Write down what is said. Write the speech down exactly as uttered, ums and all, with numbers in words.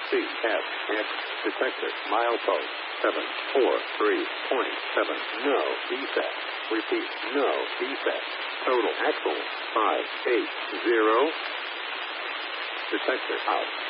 C F X. Detector. Milepost seven four three point seven. No defect. Repeat. No defect. Total axle five eight zero. Detector out.